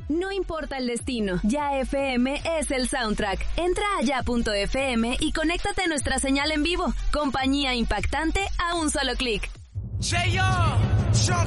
No importa el destino, Ya FM es el soundtrack. Entra a ya.fm y conéctate a nuestra señal en vivo. Compañía impactante a un solo clic. Sean